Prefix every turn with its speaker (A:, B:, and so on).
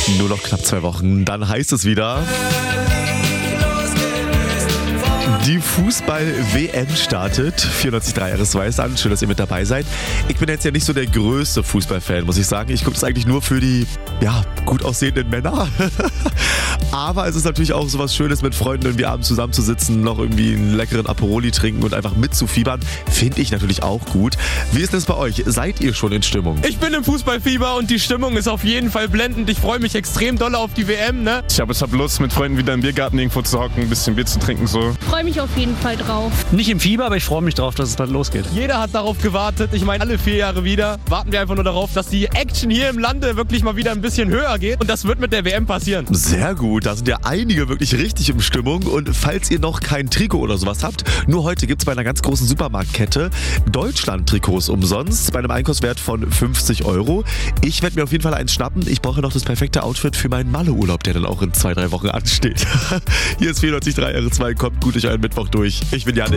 A: Nur noch knapp 2 Wochen, dann heißt es wieder... Die Fußball-WM startet. 94.3 RS an. Schön, dass ihr mit dabei seid. Ich bin jetzt ja nicht so der größte Fußballfan, muss ich sagen. Ich gucke das eigentlich nur für die, gut aussehenden Männer. Aber es ist natürlich auch so was Schönes, mit Freunden irgendwie abends zusammenzusitzen, noch irgendwie einen leckeren Aperoli trinken und einfach mitzufiebern. Finde ich natürlich auch gut. Wie ist das bei euch? Seid ihr schon in Stimmung?
B: Ich bin im Fußballfieber und die Stimmung ist auf jeden Fall blendend. Ich freue mich extrem doll auf die WM, ne?
C: Ich habe Lust, mit Freunden wieder im Biergarten irgendwo zu hocken, ein bisschen Bier zu trinken, so.
D: Ich freue mich auf jeden Fall drauf.
E: Nicht im Fieber, aber ich freue mich drauf, dass es bald losgeht.
B: Jeder hat darauf gewartet. Ich meine, alle 4 Jahre wieder warten wir einfach nur darauf, dass die Action hier im Lande wirklich mal wieder ein bisschen höher geht. Und das wird mit der WM passieren.
A: Sehr gut, da sind ja einige wirklich richtig in Stimmung. Und falls ihr noch kein Trikot oder sowas habt, nur heute gibt es bei einer ganz großen Supermarktkette Deutschland-Trikots umsonst bei einem Einkaufswert von 50 €. Ich werde mir auf jeden Fall eins schnappen. Ich brauche noch das perfekte Outfit für meinen Malle-Urlaub, der dann auch in 2-3 Wochen ansteht. Hier ist 94.3 RS2, kommt gut durch euren Mittwoch durch. Ich bin Janik.